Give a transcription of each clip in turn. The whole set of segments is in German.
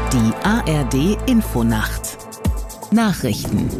Die ARD-Infonacht. Nachrichten.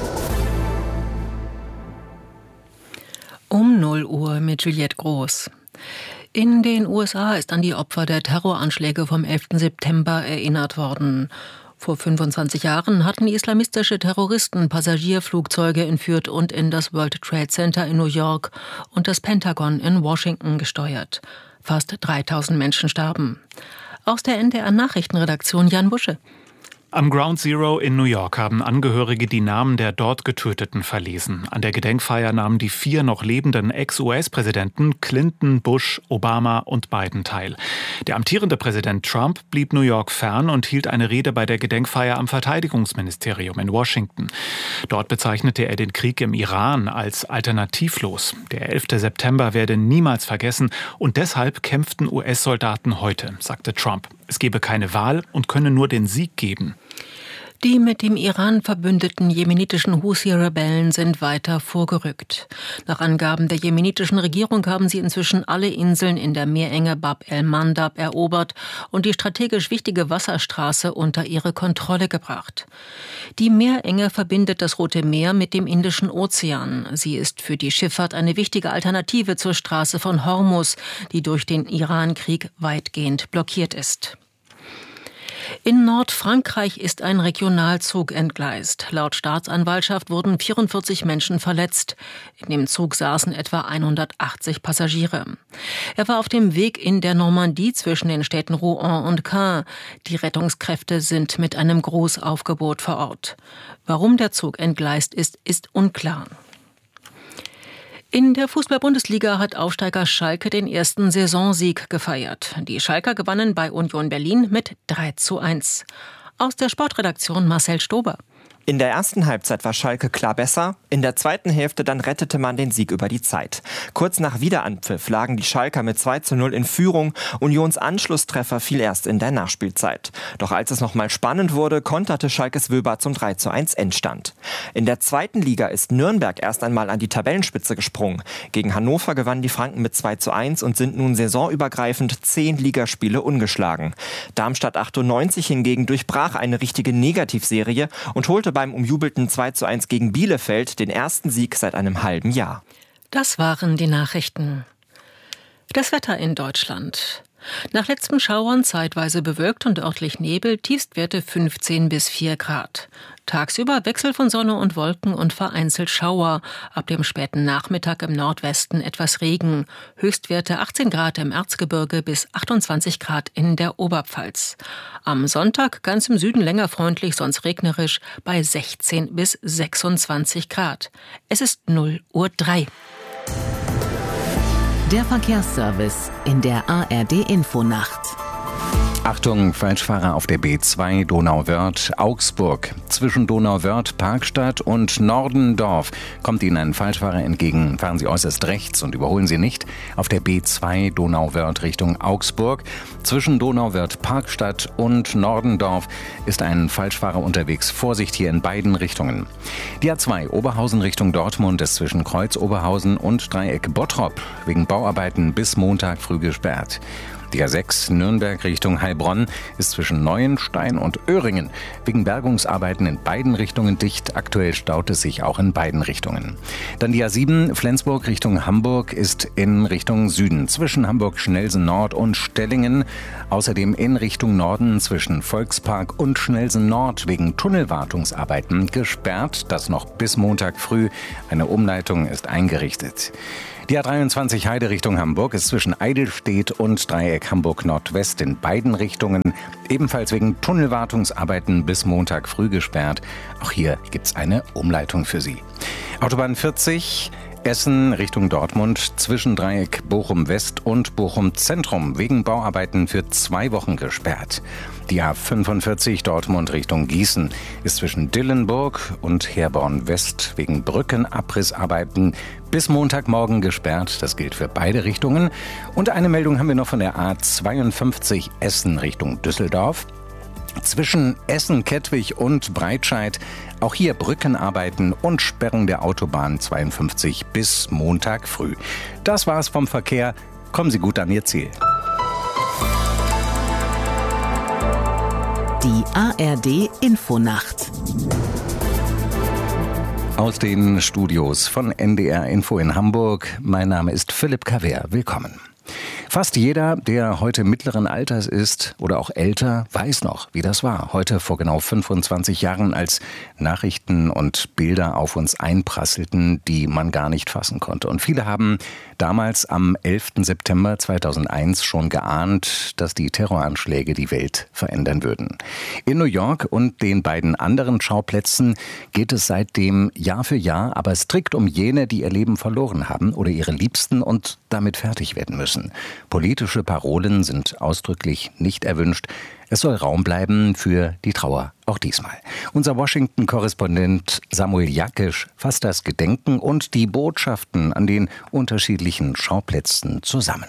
Um 0 Uhr mit Juliette Groß. In den USA ist an die Opfer der Terroranschläge vom 11. September erinnert worden. Vor 25 Jahren hatten islamistische Terroristen Passagierflugzeuge entführt und in das World Trade Center in New York und das Pentagon in Washington gesteuert. Fast 3000 Menschen starben. Aus der NDR-Nachrichtenredaktion Jan Busche. Am Ground Zero in New York haben Angehörige die Namen der dort Getöteten verlesen. An der Gedenkfeier nahmen die 4 noch lebenden Ex-US-Präsidenten Clinton, Bush, Obama und Biden teil. Der amtierende Präsident Trump blieb New York fern und hielt eine Rede bei der Gedenkfeier am Verteidigungsministerium in Washington. Dort bezeichnete er den Krieg im Iran als alternativlos. Der 11. September werde niemals vergessen und deshalb kämpften US-Soldaten heute, sagte Trump. Es gebe keine Wahl und könne nur den Sieg geben. Die mit dem Iran verbündeten jemenitischen Houthi-Rebellen sind weiter vorgerückt. Nach Angaben der jemenitischen Regierung haben sie inzwischen alle Inseln in der Meerenge Bab el-Mandab erobert und die strategisch wichtige Wasserstraße unter ihre Kontrolle gebracht. Die Meerenge verbindet das Rote Meer mit dem Indischen Ozean. Sie ist für die Schifffahrt eine wichtige Alternative zur Straße von Hormuz, die durch den Iran-Krieg weitgehend blockiert ist. In Nordfrankreich ist ein Regionalzug entgleist. Laut Staatsanwaltschaft wurden 44 Menschen verletzt. In dem Zug saßen etwa 180 Passagiere. Er war auf dem Weg in der Normandie zwischen den Städten Rouen und Caen. Die Rettungskräfte sind mit einem Großaufgebot vor Ort. Warum der Zug entgleist ist, ist unklar. In der Fußball-Bundesliga hat Aufsteiger Schalke den ersten Saisonsieg gefeiert. Die Schalker gewannen bei Union Berlin mit 3:1. Aus der Sportredaktion Marcel Stober. In der ersten Halbzeit war Schalke klar besser, in der zweiten Hälfte dann rettete man den Sieg über die Zeit. Kurz nach Wiederanpfiff lagen die Schalker mit 2:0 in Führung, Unions Anschlusstreffer fiel erst in der Nachspielzeit. Doch als es nochmal spannend wurde, konterte Schalkes Wöber zum 3:1 Endstand. In der zweiten Liga ist Nürnberg erst einmal an die Tabellenspitze gesprungen. Gegen Hannover gewannen die Franken mit 2:1 und sind nun saisonübergreifend 10 Ligaspiele ungeschlagen. Darmstadt 98 hingegen durchbrach eine richtige Negativserie und holte beim umjubelten 2:1 gegen Bielefeld den ersten Sieg seit einem halben Jahr. Das waren die Nachrichten. Das Wetter in Deutschland. Nach letzten Schauern zeitweise bewölkt und örtlich Nebel, Tiefstwerte 15 bis 4 Grad. Tagsüber Wechsel von Sonne und Wolken und vereinzelt Schauer. Ab dem späten Nachmittag im Nordwesten etwas Regen. Höchstwerte 18 Grad im Erzgebirge bis 28 Grad in der Oberpfalz. Am Sonntag ganz im Süden länger freundlich, sonst regnerisch bei 16 bis 26 Grad. Es ist 0:03 Uhr. Der Verkehrsservice in der ARD-Infonacht. Achtung, Falschfahrer auf der B2 Donauwörth, Augsburg. Zwischen Donauwörth, Parkstadt und Nordendorf kommt Ihnen ein Falschfahrer entgegen. Fahren Sie äußerst rechts und überholen Sie nicht. Auf der B2 Donauwörth Richtung Augsburg. Zwischen Donauwörth, Parkstadt und Nordendorf ist ein Falschfahrer unterwegs. Vorsicht hier in beiden Richtungen. Die A2 Oberhausen Richtung Dortmund ist zwischen Kreuz Oberhausen und Dreieck Bottrop wegen Bauarbeiten bis Montag früh gesperrt. Die A6 Nürnberg Richtung Heilbronn ist zwischen Neuenstein und Öhringen wegen Bergungsarbeiten in beiden Richtungen dicht. Aktuell staut es sich auch in beiden Richtungen. Dann die A7 Flensburg Richtung Hamburg ist in Richtung Süden zwischen Hamburg-Schnelsen Nord und Stellingen. Außerdem in Richtung Norden zwischen Volkspark und Schnelsen Nord wegen Tunnelwartungsarbeiten gesperrt. Das noch bis Montag früh. Eine Umleitung ist eingerichtet. Die A23 Heide Richtung Hamburg ist zwischen Eidelstedt und Dreieck Hamburg Nordwest in beiden Richtungen ebenfalls wegen Tunnelwartungsarbeiten bis Montag früh gesperrt. Auch hier gibt's eine Umleitung für Sie. Autobahn 40 Essen Richtung Dortmund zwischen Dreieck Bochum West und Bochum Zentrum wegen Bauarbeiten für 2 Wochen gesperrt. Die A45 Dortmund Richtung Gießen ist zwischen Dillenburg und Herborn West wegen Brückenabrissarbeiten bis Montagmorgen gesperrt. Das gilt für beide Richtungen. Und eine Meldung haben wir noch von der A52 Essen Richtung Düsseldorf. Zwischen Essen-Kettwig und Breitscheid auch hier Brückenarbeiten und Sperrung der Autobahn 52 bis Montag früh. Das war's vom Verkehr. Kommen Sie gut an Ihr Ziel. Die ARD Infonacht. Aus den Studios von NDR Info in Hamburg. Mein Name ist Philipp Kaver. Willkommen. Fast jeder, der heute mittleren Alters ist oder auch älter, weiß noch, wie das war. Heute vor genau 25 Jahren, als Nachrichten und Bilder auf uns einprasselten, die man gar nicht fassen konnte. Und viele haben damals am 11. September 2001 schon geahnt, dass die Terroranschläge die Welt verändern würden. In New York und den beiden anderen Schauplätzen geht es seitdem Jahr für Jahr, aber strikt um jene, die ihr Leben verloren haben oder ihre Liebsten und damit fertig werden müssen. Politische Parolen sind ausdrücklich nicht erwünscht. Es soll Raum bleiben für die Trauer, auch diesmal. Unser Washington-Korrespondent Samuel Jakisch fasst das Gedenken und die Botschaften an den unterschiedlichen Schauplätzen zusammen.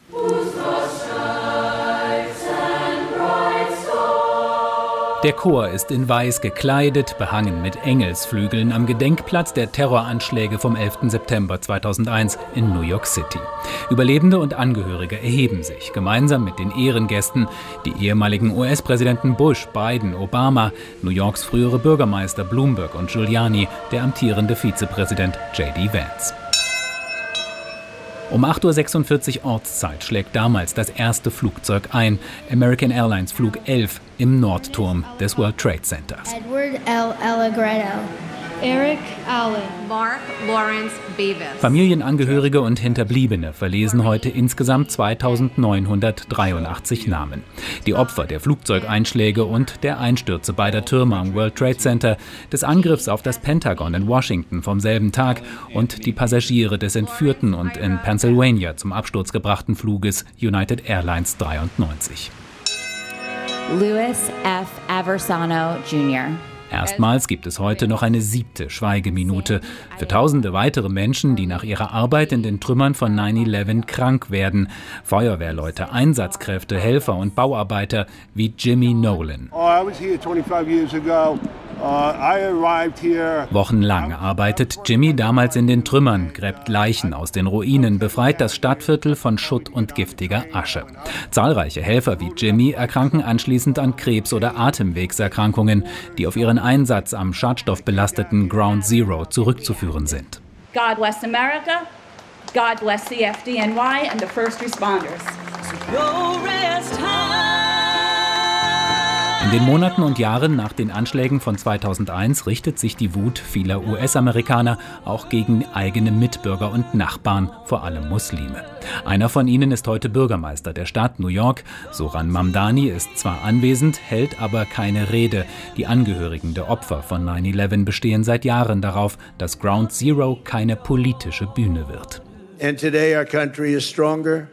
Der Chor ist in Weiß gekleidet, behangen mit Engelsflügeln am Gedenkplatz der Terroranschläge vom 11. September 2001 in New York City. Überlebende und Angehörige erheben sich, gemeinsam mit den Ehrengästen, die ehemaligen US-Präsidenten Bush, Biden, Obama, New Yorks frühere Bürgermeister Bloomberg und Giuliani, der amtierende Vizepräsident J.D. Vance. Um 8:46 Uhr Ortszeit schlägt damals das erste Flugzeug ein, American Airlines Flug 11 im Nordturm des World Trade Centers. Edward L. Allegretto. Eric Allen. Mark Lawrence Beavis. Familienangehörige und Hinterbliebene verlesen heute insgesamt 2983 Namen. Die Opfer der Flugzeugeinschläge und der Einstürze beider Türme am World Trade Center, des Angriffs auf das Pentagon in Washington vom selben Tag und die Passagiere des entführten und in Pennsylvania zum Absturz gebrachten Fluges United Airlines 93. Louis F. Aversano Jr. Erstmals gibt es heute noch eine 7. Schweigeminute für tausende weitere Menschen, die nach ihrer Arbeit in den Trümmern von 9/11 krank werden. Feuerwehrleute, Einsatzkräfte, Helfer und Bauarbeiter wie Jimmy Nolan. Wochenlang arbeitet Jimmy damals in den Trümmern, gräbt Leichen aus den Ruinen, befreit das Stadtviertel von Schutt und giftiger Asche. Zahlreiche Helfer wie Jimmy erkranken anschließend an Krebs- oder Atemwegserkrankungen, die auf ihren Einsatz am schadstoffbelasteten Ground Zero zurückzuführen sind. God bless America, God bless the FDNY and the first responders. In den Monaten und Jahren nach den Anschlägen von 2001 richtet sich die Wut vieler US-Amerikaner auch gegen eigene Mitbürger und Nachbarn, vor allem Muslime. Einer von ihnen ist heute Bürgermeister der Stadt New York. Zoran Mamdani ist zwar anwesend, hält aber keine Rede. Die Angehörigen der Opfer von 9/11 bestehen seit Jahren darauf, dass Ground Zero keine politische Bühne wird. And today our country is stronger.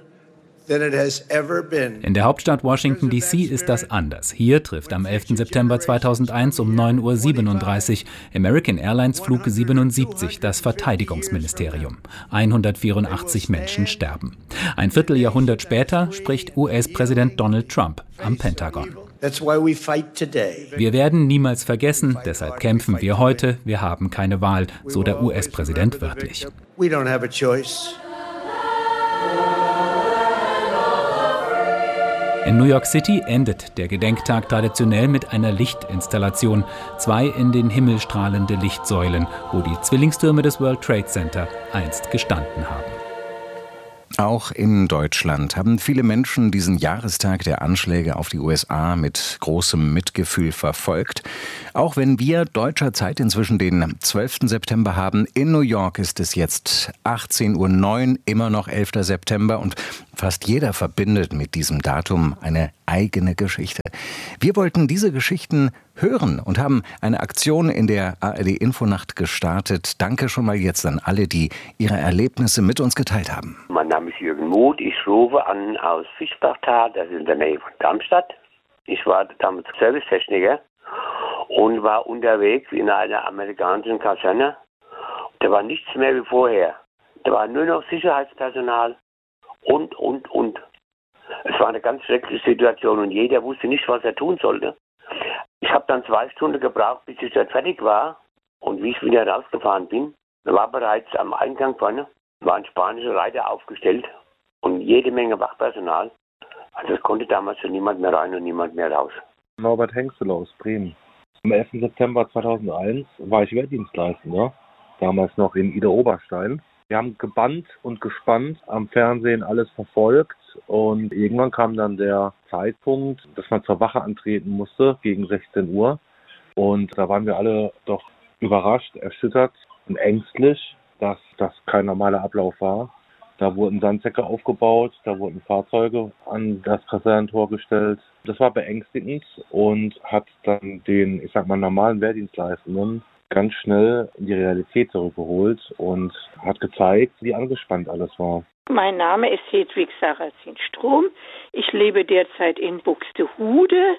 In der Hauptstadt Washington D.C. ist das anders. Hier trifft am 11. September 2001 um 9:37 Uhr American Airlines Flug 77 das Verteidigungsministerium. 184 Menschen sterben. Ein Vierteljahrhundert später spricht US-Präsident Donald Trump am Pentagon. Wir werden niemals vergessen, deshalb kämpfen wir heute. Wir haben keine Wahl, so der US-Präsident wörtlich. In New York City endet der Gedenktag traditionell mit einer Lichtinstallation. 2 in den Himmel strahlende Lichtsäulen, wo die Zwillingstürme des World Trade Center einst gestanden haben. Auch in Deutschland haben viele Menschen diesen Jahrestag der Anschläge auf die USA mit großem Mitgefühl verfolgt. Auch wenn wir deutscher Zeit inzwischen den 12. September haben, in New York ist es jetzt 18:09 Uhr, immer noch 11. September und fast jeder verbindet mit diesem Datum eine eigene Geschichte. Wir wollten diese Geschichten hören und haben eine Aktion in der ARD Infonacht gestartet. Danke schon mal jetzt an alle, die ihre Erlebnisse mit uns geteilt haben. Mein Name ist Jürgen Muth, ich rufe an aus Fischbachtal, das ist in der Nähe von Darmstadt. Ich war damals Servicetechniker und war unterwegs in einer amerikanischen Kaserne. Da war nichts mehr wie vorher. Da war nur noch Sicherheitspersonal und. Es war eine ganz schreckliche Situation und jeder wusste nicht, was er tun sollte. Ich habe dann 2 Stunden gebraucht, bis ich dort fertig war. Und wie ich wieder rausgefahren bin, da war bereits am Eingang vorne, waren spanische Reiter aufgestellt und jede Menge Wachpersonal. Also es konnte damals schon niemand mehr rein und niemand mehr raus. Norbert Hengstele aus Bremen. Am 11. September 2001 war ich Wehrdienstleistender, damals noch in Ida Oberstein. Wir haben gebannt und gespannt am Fernsehen alles verfolgt und irgendwann kam dann der Zeitpunkt, dass man zur Wache antreten musste gegen 16 Uhr. Und da waren wir alle doch überrascht, erschüttert und ängstlich, dass das kein normaler Ablauf war. Da wurden Sandsäcke aufgebaut, da wurden Fahrzeuge an das Kasernentor gestellt. Das war beängstigend und hat dann den, normalen Wehrdienstleistenden ganz schnell in die Realität zurückgeholt und hat gezeigt, wie angespannt alles war. Mein Name ist Hedwig Sarrazin-Strom. Ich lebe derzeit in Buxtehude.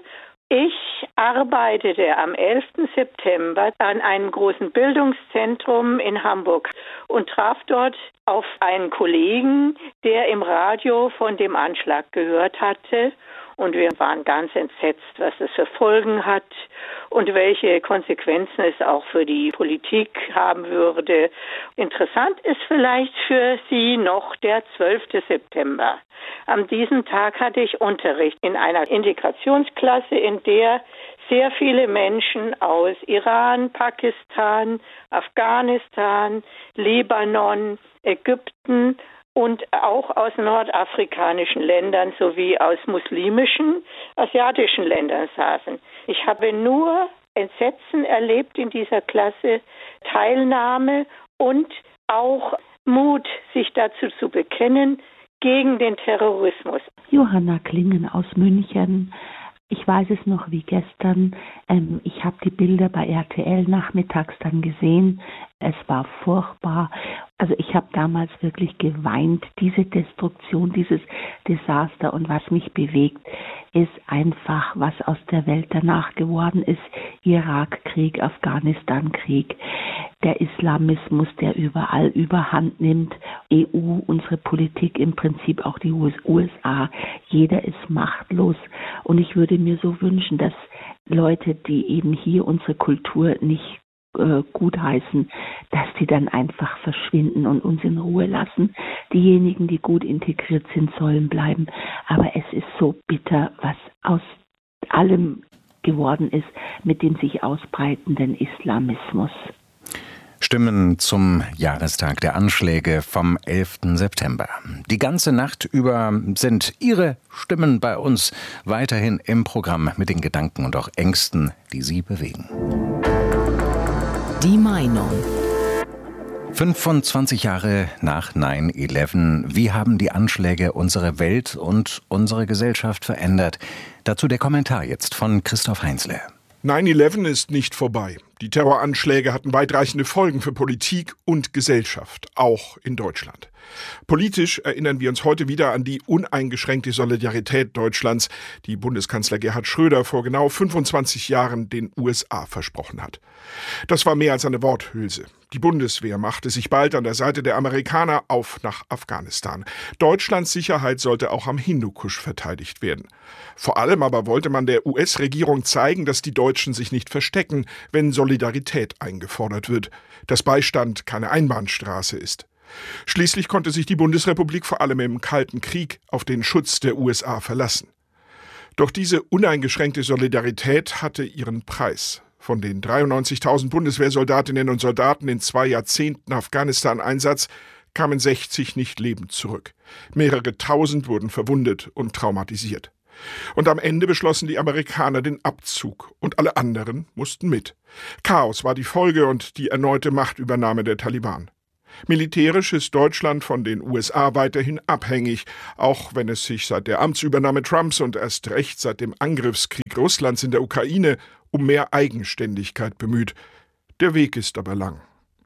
Ich arbeitete am 11. September an einem großen Bildungszentrum in Hamburg und traf dort auf einen Kollegen, der im Radio von dem Anschlag gehört hatte. Und wir waren ganz entsetzt, was es für Folgen hat und welche Konsequenzen es auch für die Politik haben würde. Interessant ist vielleicht für Sie noch der 12. September. An diesem Tag hatte ich Unterricht in einer Integrationsklasse, in der sehr viele Menschen aus Iran, Pakistan, Afghanistan, Libanon, Ägypten und auch aus nordafrikanischen Ländern sowie aus muslimischen, asiatischen Ländern saßen. Ich habe nur Entsetzen erlebt in dieser Klasse, Teilnahme und auch Mut, sich dazu zu bekennen, gegen den Terrorismus. Johanna Klingen aus München. Ich weiß es noch wie gestern. Ich habe die Bilder bei RTL nachmittags dann gesehen. Es war furchtbar. Also ich habe damals wirklich geweint. Diese Destruktion, dieses Desaster und was mich bewegt, ist einfach, was aus der Welt danach geworden ist. Irakkrieg, Afghanistankrieg, der Islamismus, der überall Überhand nimmt. EU, unsere Politik, im Prinzip auch die USA. Jeder ist machtlos. Und ich würde mir so wünschen, dass Leute, die eben hier unsere Kultur nicht gutheißen, dass die dann einfach verschwinden und uns in Ruhe lassen. Diejenigen, die gut integriert sind, sollen bleiben. Aber es ist so bitter, was aus allem geworden ist mit dem sich ausbreitenden Islamismus. Stimmen zum Jahrestag der Anschläge vom 11. September. Die ganze Nacht über sind Ihre Stimmen bei uns weiterhin im Programm mit den Gedanken und auch Ängsten, die Sie bewegen. Die Meinung. 25 Jahre nach 9/11. Wie haben die Anschläge unsere Welt und unsere Gesellschaft verändert? Dazu der Kommentar jetzt von Christoph Heinzle. 9/11 ist nicht vorbei. Die Terroranschläge hatten weitreichende Folgen für Politik und Gesellschaft, auch in Deutschland. Politisch erinnern wir uns heute wieder an die uneingeschränkte Solidarität Deutschlands, die Bundeskanzler Gerhard Schröder vor genau 25 Jahren den USA versprochen hat. Das war mehr als eine Worthülse. Die Bundeswehr machte sich bald an der Seite der Amerikaner auf nach Afghanistan. Deutschlands Sicherheit sollte auch am Hindukusch verteidigt werden. Vor allem aber wollte man der US-Regierung zeigen, dass die Deutschen sich nicht verstecken, wenn Solidarität eingefordert wird, dass Beistand keine Einbahnstraße ist. Schließlich konnte sich die Bundesrepublik vor allem im Kalten Krieg auf den Schutz der USA verlassen. Doch diese uneingeschränkte Solidarität hatte ihren Preis. Von den 93.000 Bundeswehrsoldatinnen und Soldaten in 2 Jahrzehnten Afghanistan-Einsatz kamen 60 nicht lebend zurück. Mehrere Tausend wurden verwundet und traumatisiert. Und am Ende beschlossen die Amerikaner den Abzug und alle anderen mussten mit. Chaos war die Folge und die erneute Machtübernahme der Taliban. Militärisch ist Deutschland von den USA weiterhin abhängig, auch wenn es sich seit der Amtsübernahme Trumps und erst recht seit dem Angriffskrieg Russlands in der Ukraine um mehr Eigenständigkeit bemüht. Der Weg ist aber lang.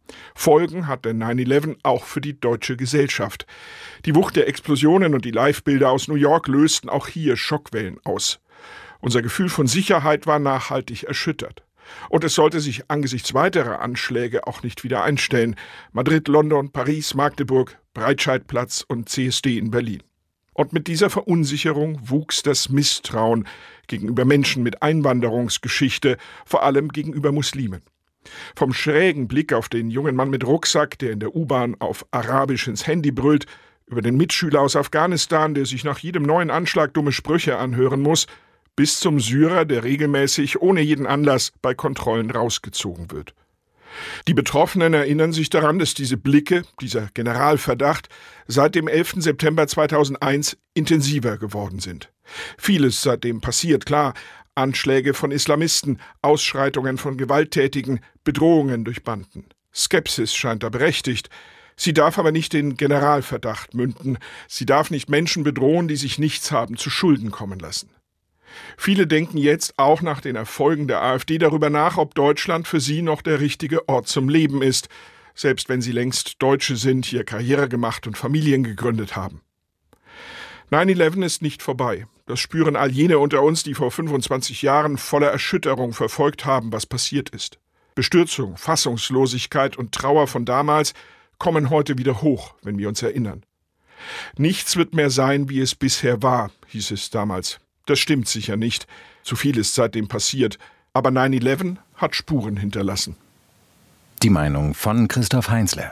Folgen hat der 9/11 auch für die deutsche Gesellschaft. Die Wucht der Explosionen und die Live-Bilder aus New York lösten auch hier Schockwellen aus. Unser Gefühl von Sicherheit war nachhaltig erschüttert. Und es sollte sich angesichts weiterer Anschläge auch nicht wieder einstellen. Madrid, London, Paris, Magdeburg, Breitscheidplatz und CSD in Berlin. Und mit dieser Verunsicherung wuchs das Misstrauen gegenüber Menschen mit Einwanderungsgeschichte, vor allem gegenüber Muslimen. Vom schrägen Blick auf den jungen Mann mit Rucksack, der in der U-Bahn auf Arabisch ins Handy brüllt, über den Mitschüler aus Afghanistan, der sich nach jedem neuen Anschlag dumme Sprüche anhören muss, bis zum Syrer, der regelmäßig ohne jeden Anlass bei Kontrollen rausgezogen wird. Die Betroffenen erinnern sich daran, dass diese Blicke, dieser Generalverdacht, seit dem 11. September 2001 intensiver geworden sind. Vieles seitdem passiert, klar. Anschläge von Islamisten, Ausschreitungen von Gewalttätigen, Bedrohungen durch Banden. Skepsis scheint da berechtigt. Sie darf aber nicht in Generalverdacht münden. Sie darf nicht Menschen bedrohen, die sich nichts haben zu Schulden kommen lassen. Viele denken jetzt auch nach den Erfolgen der AfD darüber nach, ob Deutschland für sie noch der richtige Ort zum Leben ist, selbst wenn sie längst Deutsche sind, hier Karriere gemacht und Familien gegründet haben. 9/11 ist nicht vorbei. Das spüren all jene unter uns, die vor 25 Jahren voller Erschütterung verfolgt haben, was passiert ist. Bestürzung, Fassungslosigkeit und Trauer von damals kommen heute wieder hoch, wenn wir uns erinnern. Nichts wird mehr sein, wie es bisher war, hieß es damals. Das stimmt sicher nicht. Zu viel ist seitdem passiert. Aber 9/11 hat Spuren hinterlassen. Die Meinung von Christoph Heinzle.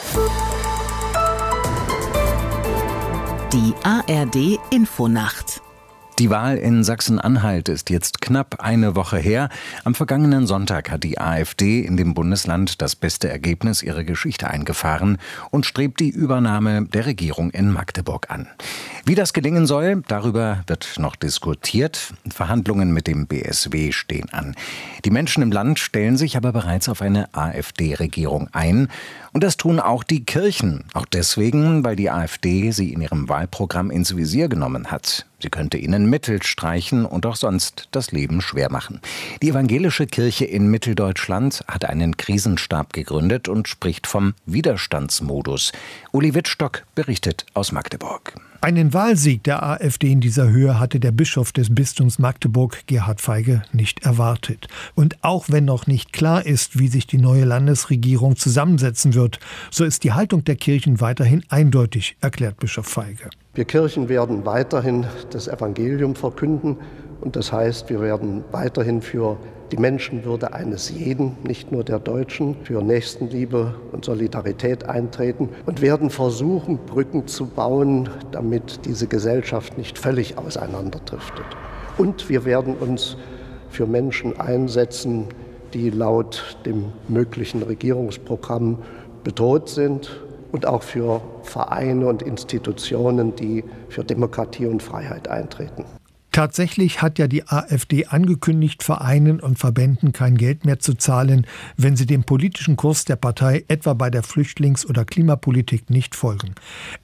Die ARD Infonacht. Die Wahl in Sachsen-Anhalt ist jetzt knapp eine Woche her. Am vergangenen Sonntag hat die AfD in dem Bundesland das beste Ergebnis ihrer Geschichte eingefahren und strebt die Übernahme der Regierung in Magdeburg an. Wie das gelingen soll, darüber wird noch diskutiert. Verhandlungen mit dem BSW stehen an. Die Menschen im Land stellen sich aber bereits auf eine AfD-Regierung ein. Und das tun auch die Kirchen. Auch deswegen, weil die AfD sie in ihrem Wahlprogramm ins Visier genommen hat. Sie könnte ihnen Mittel streichen und auch sonst das Leben schwer machen. Die evangelische Kirche in Mitteldeutschland hat einen Krisenstab gegründet und spricht vom Widerstandsmodus. Uli Wittstock berichtet aus Magdeburg. Einen Wahlsieg der AfD in dieser Höhe hatte der Bischof des Bistums Magdeburg, Gerhard Feige, nicht erwartet. Und auch wenn noch nicht klar ist, wie sich die neue Landesregierung zusammensetzen wird, so ist die Haltung der Kirchen weiterhin eindeutig, erklärt Bischof Feige. Wir Kirchen werden weiterhin das Evangelium verkünden und das heißt, wir werden weiterhin für die Menschenwürde eines jeden, nicht nur der Deutschen, für Nächstenliebe und Solidarität eintreten und werden versuchen, Brücken zu bauen, damit diese Gesellschaft nicht völlig auseinanderdriftet. Und wir werden uns für Menschen einsetzen, die laut dem möglichen Regierungsprogramm bedroht sind und auch für Vereine und Institutionen, die für Demokratie und Freiheit eintreten. Tatsächlich hat ja die AfD angekündigt, Vereinen und Verbänden kein Geld mehr zu zahlen, wenn sie dem politischen Kurs der Partei etwa bei der Flüchtlings- oder Klimapolitik nicht folgen.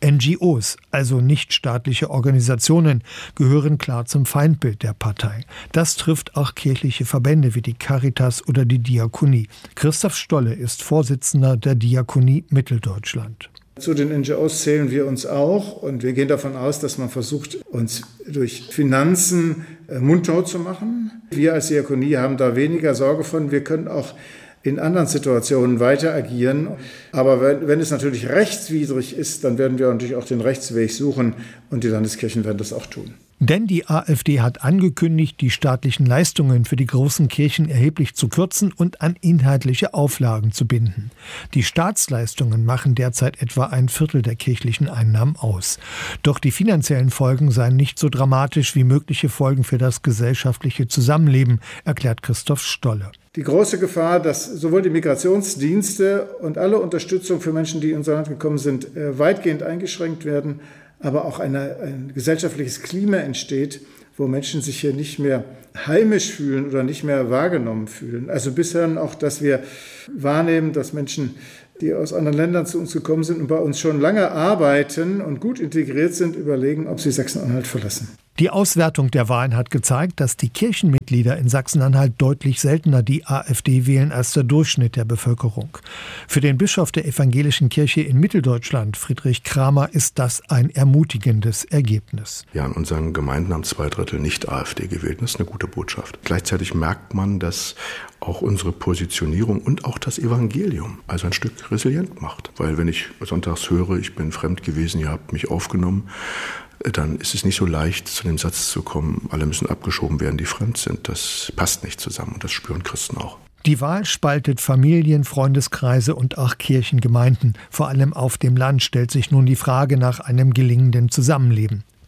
NGOs, also nichtstaatliche Organisationen, gehören klar zum Feindbild der Partei. Das trifft auch kirchliche Verbände wie die Caritas oder die Diakonie. Christoph Stolle ist Vorsitzender der Diakonie Mitteldeutschland. Zu den NGOs zählen wir uns auch und wir gehen davon aus, dass man versucht, uns durch Finanzen mundtot zu machen. Wir als Diakonie haben da weniger Sorge von. Wir können auch in anderen Situationen weiter agieren. Aber wenn es natürlich rechtswidrig ist, dann werden wir natürlich auch den Rechtsweg suchen und die Landeskirchen werden das auch tun. Denn die AfD hat angekündigt, die staatlichen Leistungen für die großen Kirchen erheblich zu kürzen und an inhaltliche Auflagen zu binden. Die Staatsleistungen machen derzeit etwa 1/4 der kirchlichen Einnahmen aus. Doch die finanziellen Folgen seien nicht so dramatisch wie mögliche Folgen für das gesellschaftliche Zusammenleben, erklärt Christoph Stolle. Die große Gefahr, dass sowohl die Migrationsdienste und alle Unterstützung für Menschen, die in unser Land gekommen sind, weitgehend eingeschränkt werden, aber auch ein gesellschaftliches Klima entsteht, wo Menschen sich hier nicht mehr heimisch fühlen oder nicht mehr wahrgenommen fühlen. Also bisher auch, dass wir wahrnehmen, dass Menschen, die aus anderen Ländern zu uns gekommen sind und bei uns schon lange arbeiten und gut integriert sind, überlegen, ob sie Sachsen-Anhalt verlassen. Die Auswertung der Wahlen hat gezeigt, dass die Kirchenmitglieder in Sachsen-Anhalt deutlich seltener die AfD wählen als der Durchschnitt der Bevölkerung. Für den Bischof der evangelischen Kirche in Mitteldeutschland, Friedrich Kramer, ist das ein ermutigendes Ergebnis. Ja, in unseren Gemeinden haben 2/3 nicht AfD gewählt. Das ist eine gute Botschaft. Gleichzeitig merkt man, dass auch unsere Positionierung und auch das Evangelium also ein Stück resilient macht. Weil wenn ich sonntags höre, ich bin fremd gewesen, ihr habt mich aufgenommen, dann ist es nicht so leicht, zu dem Satz zu kommen, alle müssen abgeschoben werden, die fremd sind. Das passt nicht zusammen und das spüren Christen auch. Die Wahl spaltet Familien, Freundeskreise und auch Kirchengemeinden. Vor allem auf dem Land stellt sich nun die Frage nach einem gelingenden Zusammenleben.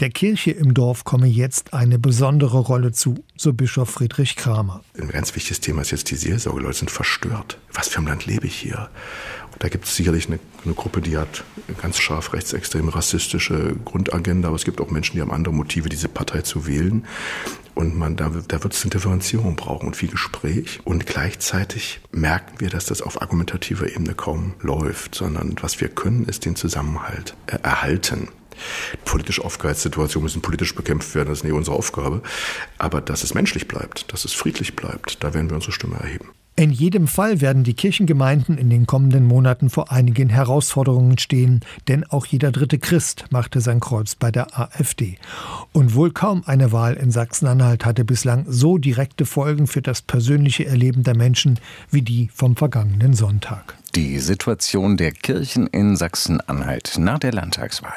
Der Kirche im Dorf komme jetzt eine besondere Rolle zu, so Bischof Friedrich Kramer. Ein ganz wichtiges Thema ist jetzt die Seelsorge. Leute sind verstört. Was für ein Land lebe ich hier? Und da gibt es sicherlich eine Gruppe, die hat ganz scharf rechtsextreme, rassistische Grundagenda, aber es gibt auch Menschen, die haben andere Motive, diese Partei zu wählen. Und da wird es eine Differenzierung brauchen und viel Gespräch. Und gleichzeitig merken wir, dass das auf argumentativer Ebene kaum läuft, sondern was wir können, ist den Zusammenhalt erhalten. Politisch aufgeheizte Situationen müssen politisch bekämpft werden, das ist nicht unsere Aufgabe. Aber dass es menschlich bleibt, dass es friedlich bleibt, da werden wir unsere Stimme erheben. In jedem Fall werden die Kirchengemeinden in den kommenden Monaten vor einigen Herausforderungen stehen, denn auch jeder dritte Christ machte sein Kreuz bei der AfD. Und wohl kaum eine Wahl in Sachsen-Anhalt hatte bislang so direkte Folgen für das persönliche Erleben der Menschen wie die vom vergangenen Sonntag. Die Situation der Kirchen in Sachsen-Anhalt nach der Landtagswahl.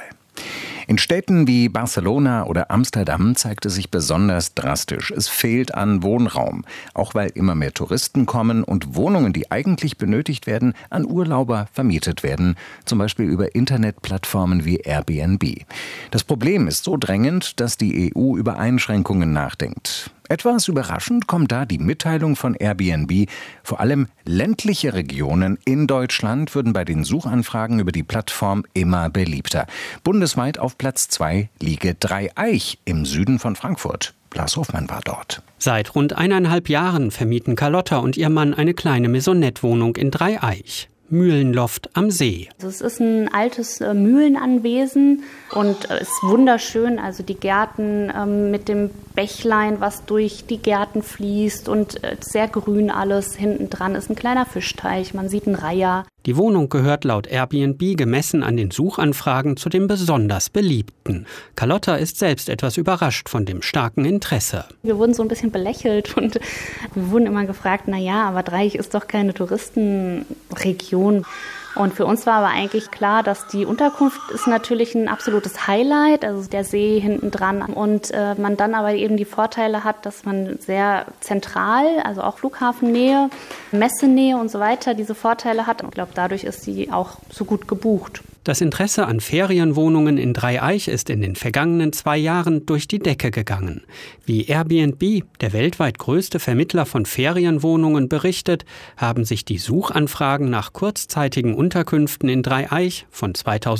In Städten wie Barcelona oder Amsterdam zeigt es sich besonders drastisch. Es fehlt an Wohnraum, auch weil immer mehr Touristen kommen und Wohnungen, die eigentlich benötigt werden, an Urlauber vermietet werden, zum Beispiel über Internetplattformen wie Airbnb. Das Problem ist so drängend, dass die EU über Einschränkungen nachdenkt. Etwas überraschend kommt da die Mitteilung von Airbnb. Vor allem ländliche Regionen in Deutschland würden bei den Suchanfragen über die Plattform immer beliebter. Bundesweit auf Platz 2 liege Dreieich im Süden von Frankfurt. Lars Hofmann war dort. Seit rund 1,5 Jahren vermieten Carlotta und ihr Mann eine kleine Maisonette-Wohnung in Dreieich. Mühlenloft am See. Also es ist ein altes Mühlenanwesen und ist wunderschön. Also die Gärten mit dem Bächlein, was durch die Gärten fließt und sehr grün alles. Hinten dran ist ein kleiner Fischteich, man sieht einen Reiher. Die Wohnung gehört laut Airbnb gemessen an den Suchanfragen zu den besonders beliebten. Carlotta ist selbst etwas überrascht von dem starken Interesse. Wir wurden so ein bisschen belächelt und wir wurden immer gefragt, aber Dreieich ist doch keine Touristenregion. Und für uns war aber eigentlich klar, dass die Unterkunft ist natürlich ein absolutes Highlight, also der See hinten dran. Und man dann aber eben die Vorteile hat, dass man sehr zentral, also auch Flughafennähe, Messenähe und so weiter, diese Vorteile hat. Und ich glaube, dadurch ist sie auch so gut gebucht. Das Interesse an Ferienwohnungen in Dreieich ist in den vergangenen 2 Jahren durch die Decke gegangen. Wie Airbnb, der weltweit größte Vermittler von Ferienwohnungen, berichtet, haben sich die Suchanfragen nach kurzzeitigen Unterkünften in Dreieich von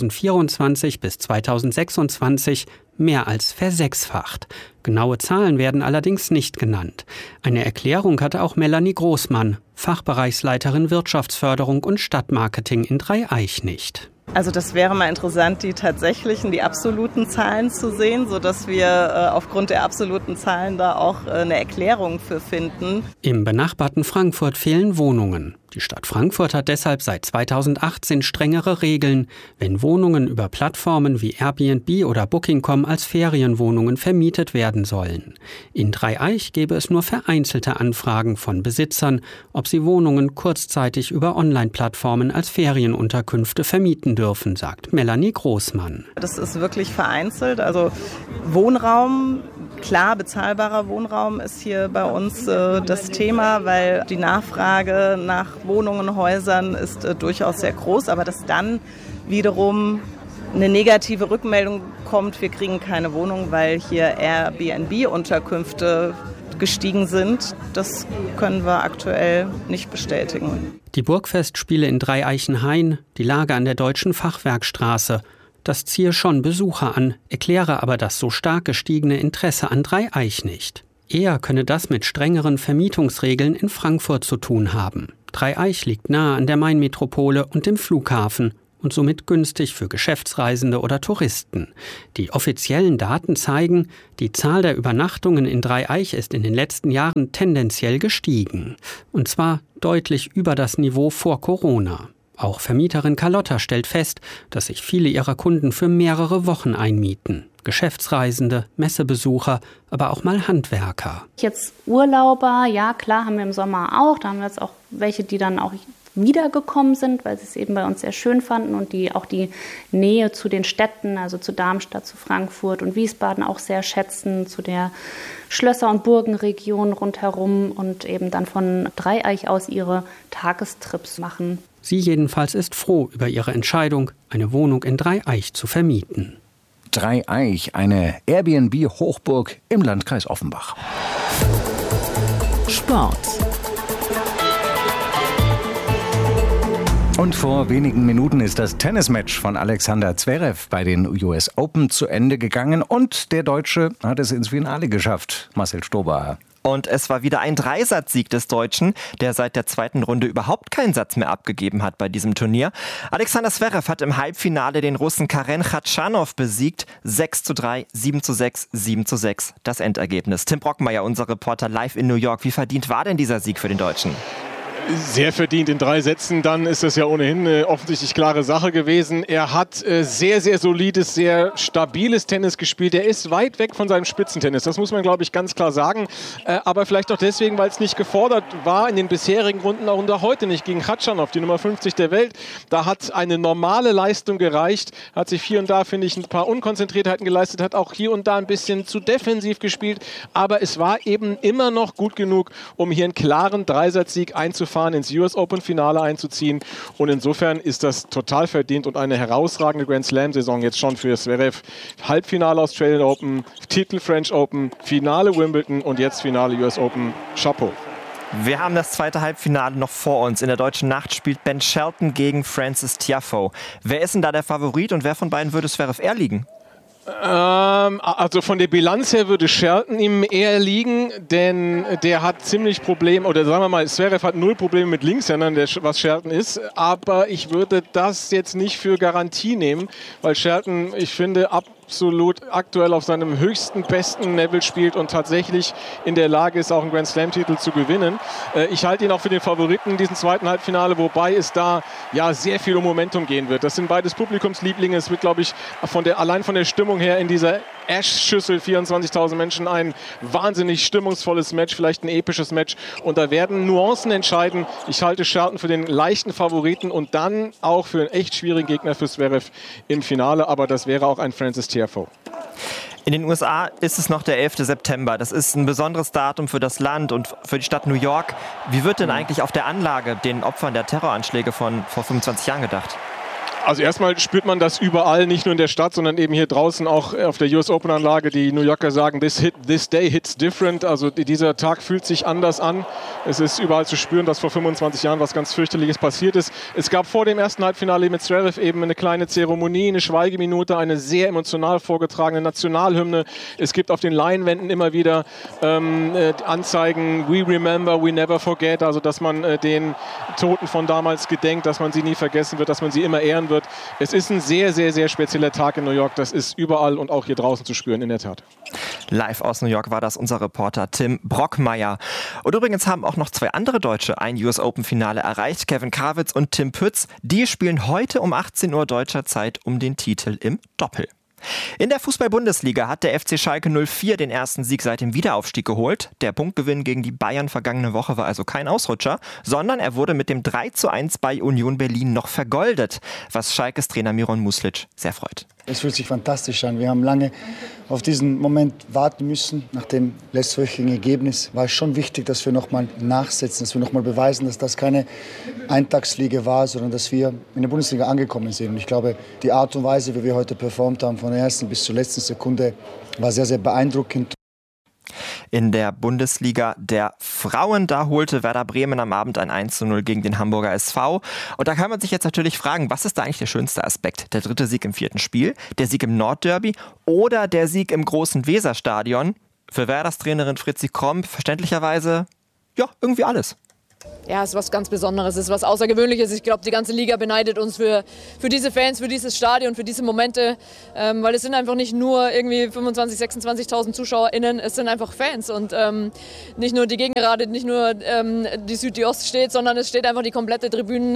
2024 bis 2026 mehr als versechsfacht. Genaue Zahlen werden allerdings nicht genannt. Eine Erklärung hatte auch Melanie Großmann, Fachbereichsleiterin Wirtschaftsförderung und Stadtmarketing in Dreieich, nicht. Also das wäre mal interessant, die absoluten Zahlen zu sehen, sodass wir aufgrund der absoluten Zahlen da auch eine Erklärung für finden. Im benachbarten Frankfurt fehlen Wohnungen. Die Stadt Frankfurt hat deshalb seit 2018 strengere Regeln, wenn Wohnungen über Plattformen wie Airbnb oder Booking.com als Ferienwohnungen vermietet werden sollen. In Dreieich gäbe es nur vereinzelte Anfragen von Besitzern, ob sie Wohnungen kurzzeitig über Online-Plattformen als Ferienunterkünfte vermieten dürfen, sagt Melanie Großmann. Das ist wirklich vereinzelt, also Wohnraum. Klar, bezahlbarer Wohnraum ist hier bei uns das Thema, weil die Nachfrage nach Wohnungen, Häusern ist durchaus sehr groß, aber dass dann wiederum eine negative Rückmeldung kommt, wir kriegen keine Wohnung, weil hier Airbnb-Unterkünfte gestiegen sind, das können wir aktuell nicht bestätigen. Die Burgfestspiele in Dreieichenhain, die Lage an der Deutschen Fachwerkstraße. Das ziehe schon Besucher an, erkläre aber das so stark gestiegene Interesse an Dreieich nicht. Eher könne das mit strengeren Vermietungsregeln in Frankfurt zu tun haben. Dreieich liegt nahe an der Mainmetropole und dem Flughafen und somit günstig für Geschäftsreisende oder Touristen. Die offiziellen Daten zeigen, die Zahl der Übernachtungen in Dreieich ist in den letzten Jahren tendenziell gestiegen. Und zwar deutlich über das Niveau vor Corona. Auch Vermieterin Carlotta stellt fest, dass sich viele ihrer Kunden für mehrere Wochen einmieten. Geschäftsreisende, Messebesucher, aber auch mal Handwerker. Jetzt Urlauber, ja klar, haben wir im Sommer auch. Da haben wir jetzt auch welche, die dann auch wiedergekommen sind, weil sie es eben bei uns sehr schön fanden und die auch die Nähe zu den Städten, also zu Darmstadt, zu Frankfurt und Wiesbaden auch sehr schätzen, zu der Schlösser- und Burgenregion rundherum und eben dann von Dreieich aus ihre Tagestrips machen. Sie jedenfalls ist froh über ihre Entscheidung, eine Wohnung in Dreieich zu vermieten. Dreieich, eine Airbnb-Hochburg im Landkreis Offenbach. Sport. Und vor wenigen Minuten ist das Tennismatch von Alexander Zverev bei den US Open zu Ende gegangen und der Deutsche hat es ins Finale geschafft. Marcel Stober. Und es war wieder ein Dreisatzsieg des Deutschen, der seit der zweiten Runde überhaupt keinen Satz mehr abgegeben hat bei diesem Turnier. Alexander Zverev hat im Halbfinale den Russen Karen Khachanov besiegt. 6:3, 7:6, 7:6 das Endergebnis. Tim Brockmeier, unser Reporter live in New York. Wie verdient war denn dieser Sieg für den Deutschen? Sehr verdient in 3 Sätzen, dann ist das ja ohnehin eine offensichtlich klare Sache gewesen. Er hat sehr, sehr solides, sehr stabiles Tennis gespielt. Er ist weit weg von seinem Spitzentennis, das muss man, glaube ich, ganz klar sagen. Aber vielleicht auch deswegen, weil es nicht gefordert war in den bisherigen Runden, auch unter heute nicht, gegen Khachanov, die Nummer 50 der Welt. Da hat eine normale Leistung gereicht, hat sich hier und da, finde ich, ein paar Unkonzentriertheiten geleistet, hat auch hier und da ein bisschen zu defensiv gespielt. Aber es war eben immer noch gut genug, um hier einen klaren Dreisatzsieg einzufahren, ins US Open Finale einzuziehen. Und insofern ist das total verdient und eine herausragende Grand Slam Saison jetzt schon für Zverev. Halbfinale Australian Open, Titel French Open, Finale Wimbledon und jetzt Finale US Open. Chapeau. Wir haben das zweite Halbfinale noch vor uns. In der Deutschen Nacht spielt Ben Shelton gegen Frances Tiafoe. Wer ist denn da der Favorit und wer von beiden würde Zverev eher liegen? Also von der Bilanz her würde Shelton ihm eher liegen, denn der hat ziemlich Probleme, oder sagen wir mal, Zverev hat 0 Probleme mit Linkshändern, was Shelton ist, aber ich würde das jetzt nicht für Garantie nehmen, weil Shelton, ich finde, absolut aktuell auf seinem höchsten, besten Level spielt und tatsächlich in der Lage ist, auch einen Grand Slam-Titel zu gewinnen. Ich halte ihn auch für den Favoriten in diesem zweiten Halbfinale, wobei es da ja sehr viel um Momentum gehen wird. Das sind beides Publikumslieblinge. Es wird, glaube ich, allein von der Stimmung her in dieser Ash-Schüssel, 24.000 Menschen, ein wahnsinnig stimmungsvolles Match, vielleicht ein episches Match. Und da werden Nuancen entscheiden. Ich halte Shelton für den leichten Favoriten und dann auch für einen echt schwierigen Gegner für Zverev im Finale. Aber das wäre auch ein Frances Tiafoe. In den USA ist es noch der 11. September. Das ist ein besonderes Datum für das Land und für die Stadt New York. Wie wird denn eigentlich auf der Anlage den Opfern der Terroranschläge von vor 25 Jahren gedacht? Also erstmal spürt man das überall, nicht nur in der Stadt, sondern eben hier draußen auch auf der US Open Anlage. Die New Yorker sagen, this day hits different. Also dieser Tag fühlt sich anders an. Es ist überall zu spüren, dass vor 25 Jahren was ganz fürchterliches passiert ist. Es gab vor dem ersten Halbfinale mit Zverev eben eine kleine Zeremonie, eine Schweigeminute, eine sehr emotional vorgetragene Nationalhymne. Es gibt auf den Leinwänden immer wieder Anzeigen, we remember, we never forget. Also dass man den Toten von damals gedenkt, dass man sie nie vergessen wird, dass man sie immer ehren wird. Es ist ein sehr, sehr, sehr spezieller Tag in New York. Das ist überall und auch hier draußen zu spüren, in der Tat. Live aus New York war das unser Reporter Tim Brockmeier. Und übrigens haben auch noch 2 andere Deutsche ein US Open Finale erreicht. Kevin Krawitz und Tim Pütz. Die spielen heute um 18 Uhr deutscher Zeit um den Titel im Doppel. In der Fußball-Bundesliga hat der FC Schalke 04 den ersten Sieg seit dem Wiederaufstieg geholt. Der Punktgewinn gegen die Bayern vergangene Woche war also kein Ausrutscher, sondern er wurde mit dem 3:1 bei Union Berlin noch vergoldet, was Schalkes Trainer Miron Muslic sehr freut. Es fühlt sich fantastisch an. Wir haben lange auf diesen Moment warten müssen. Nach dem letztwöchigen Ergebnis war es schon wichtig, dass wir nochmal nachsetzen, dass wir nochmal beweisen, dass das keine Eintagsfliege war, sondern dass wir in der Bundesliga angekommen sind. Und ich glaube, die Art und Weise, wie wir heute performt haben, von der ersten bis zur letzten Sekunde, war sehr, sehr beeindruckend. In der Bundesliga der Frauen, da holte Werder Bremen am Abend ein 1:0 gegen den Hamburger SV. Und da kann man sich jetzt natürlich fragen, was ist da eigentlich der schönste Aspekt? Der 3. Sieg im 4. Spiel, der Sieg im Nordderby oder der Sieg im großen Weserstadion? Für Werders Trainerin Fritzi Kromp verständlicherweise, ja, irgendwie alles. Ja, es ist was ganz Besonderes, es ist was Außergewöhnliches. Ich glaube, die ganze Liga beneidet uns für diese Fans, für dieses Stadion, für diese Momente. Weil es sind einfach nicht nur irgendwie 25.000, 26.000 ZuschauerInnen, es sind einfach Fans. Und nicht nur die Gegengerade, nicht nur die Süd, die Ost steht, sondern es steht einfach die komplette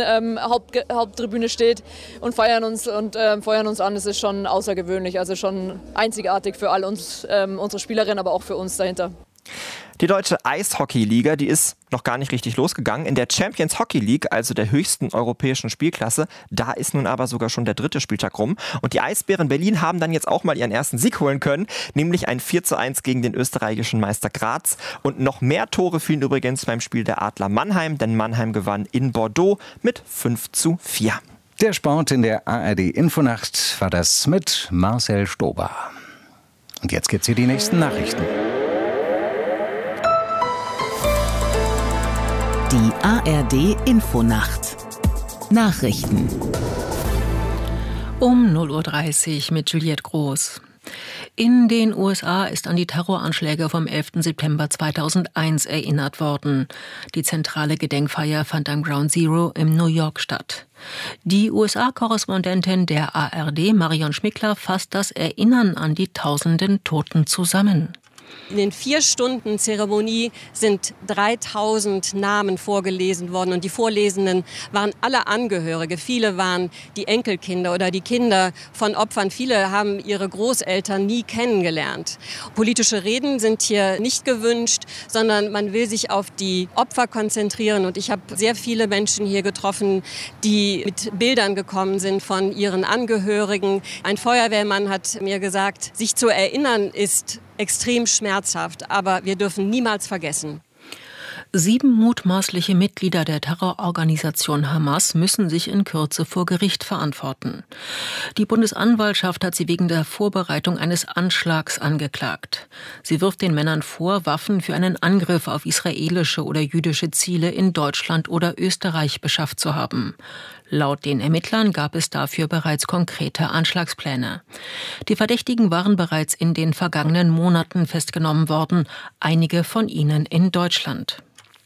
Haupttribüne steht und feiern uns an. Es ist schon außergewöhnlich, also schon einzigartig für all uns, unsere Spielerinnen, aber auch für uns dahinter. Die deutsche Eishockey-Liga, die ist noch gar nicht richtig losgegangen. In der Champions Hockey League, also der höchsten europäischen Spielklasse, da ist nun aber sogar schon der 3. Spieltag rum. Und die Eisbären Berlin haben dann jetzt auch mal ihren ersten Sieg holen können, nämlich ein 4:1 gegen den österreichischen Meister Graz. Und noch mehr Tore fielen übrigens beim Spiel der Adler Mannheim, denn Mannheim gewann in Bordeaux mit 5:4. Der Sport in der ARD-Infonacht war das mit Marcel Stober. Und jetzt gibt's hier die nächsten Nachrichten. Die ARD-Infonacht. Nachrichten. Um 0:30 Uhr mit Juliette Groß. In den USA ist an die Terroranschläge vom 11. September 2001 erinnert worden. Die zentrale Gedenkfeier fand am Ground Zero in New York statt. Die USA-Korrespondentin der ARD, Marion Schmickler, fasst das Erinnern an die tausenden Toten zusammen. In den 4 Stunden Zeremonie sind 3000 Namen vorgelesen worden und die Vorlesenden waren alle Angehörige. Viele waren die Enkelkinder oder die Kinder von Opfern. Viele haben ihre Großeltern nie kennengelernt. Politische Reden sind hier nicht gewünscht, sondern man will sich auf die Opfer konzentrieren. Und ich habe sehr viele Menschen hier getroffen, die mit Bildern gekommen sind von ihren Angehörigen. Ein Feuerwehrmann hat mir gesagt, sich zu erinnern ist extrem schmerzhaft, aber wir dürfen niemals vergessen. 7 mutmaßliche Mitglieder der Terrororganisation Hamas müssen sich in Kürze vor Gericht verantworten. Die Bundesanwaltschaft hat sie wegen der Vorbereitung eines Anschlags angeklagt. Sie wirft den Männern vor, Waffen für einen Angriff auf israelische oder jüdische Ziele in Deutschland oder Österreich beschafft zu haben. Laut den Ermittlern gab es dafür bereits konkrete Anschlagspläne. Die Verdächtigen waren bereits in den vergangenen Monaten festgenommen worden, einige von ihnen in Deutschland.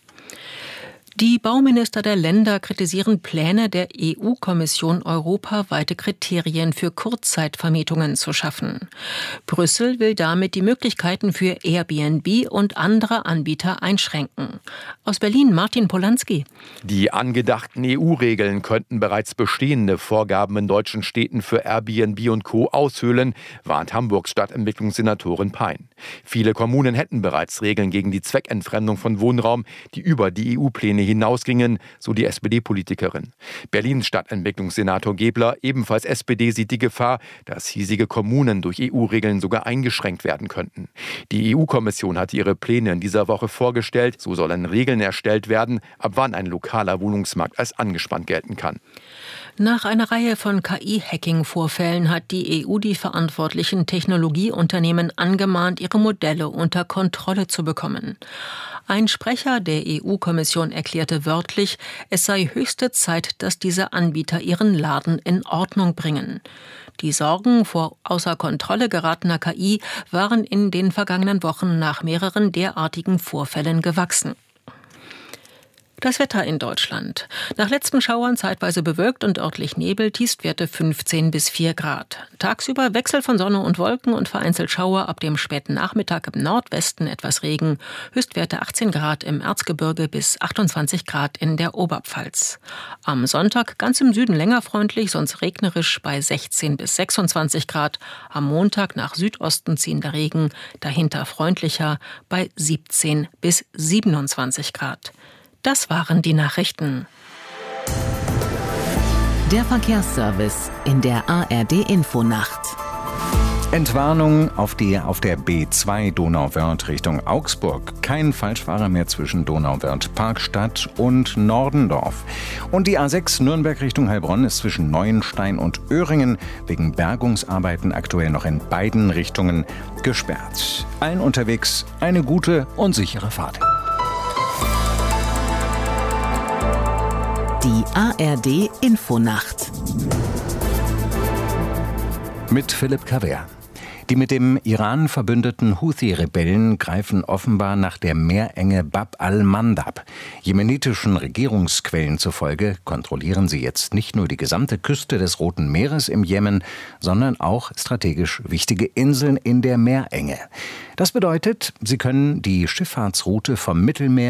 Die Bauminister der Länder kritisieren Pläne der EU-Kommission, europaweite Kriterien für Kurzzeitvermietungen zu schaffen. Brüssel will damit die Möglichkeiten für Airbnb und andere Anbieter einschränken. Aus Berlin Martin Polanski. Die angedachten EU-Regeln könnten bereits bestehende Vorgaben in deutschen Städten für Airbnb und Co. aushöhlen, warnt Hamburgs Stadtentwicklungssenatorin Pein. Viele Kommunen hätten bereits Regeln gegen die Zweckentfremdung von Wohnraum, die über die EU-Pläne hinausgingen, so die SPD-Politikerin. Berlins Stadtentwicklungssenator Gebler, ebenfalls SPD, sieht die Gefahr, dass hiesige Kommunen durch EU-Regeln sogar eingeschränkt werden könnten. Die EU-Kommission hatte ihre Pläne in dieser Woche vorgestellt. So sollen Regeln erstellt werden, ab wann ein lokaler Wohnungsmarkt als angespannt gelten kann. Nach einer Reihe von KI-Hacking-Vorfällen hat die EU die verantwortlichen Technologieunternehmen angemahnt, ihre Modelle unter Kontrolle zu bekommen. Ein Sprecher der EU-Kommission erklärte wörtlich, es sei höchste Zeit, dass diese Anbieter ihren Laden in Ordnung bringen. Die Sorgen vor außer Kontrolle geratener KI waren in den vergangenen Wochen nach mehreren derartigen Vorfällen gewachsen. Das Wetter in Deutschland. Nach letzten Schauern zeitweise bewölkt und örtlich Nebel, Tiefstwerte 15 bis 4 Grad. Tagsüber Wechsel von Sonne und Wolken und vereinzelt Schauer, ab dem späten Nachmittag im Nordwesten etwas Regen. Höchstwerte 18 Grad im Erzgebirge bis 28 Grad in der Oberpfalz. Am Sonntag ganz im Süden länger freundlich, sonst regnerisch bei 16 bis 26 Grad. Am Montag nach Südosten ziehender Regen, dahinter freundlicher bei 17 bis 27 Grad. Das waren die Nachrichten. Der Verkehrsservice in der ARD-Infonacht. Entwarnung auf der B2 Donauwörth Richtung Augsburg. Kein Falschfahrer mehr zwischen Donauwörth Parkstadt und Nordendorf. Und die A6 Nürnberg Richtung Heilbronn ist zwischen Neuenstein und Öhringen wegen Bergungsarbeiten aktuell noch in beiden Richtungen gesperrt. Allen unterwegs eine gute und sichere Fahrt. Die ARD-Infonacht. Mit Philipp Kaver. Die mit dem Iran verbündeten Houthi-Rebellen greifen offenbar nach der Meerenge Bab al-Mandab. Jemenitischen Regierungsquellen zufolge kontrollieren sie jetzt nicht nur die gesamte Küste des Roten Meeres im Jemen, sondern auch strategisch wichtige Inseln in der Meerenge. Das bedeutet, sie können die Schifffahrtsroute vom Mittelmeer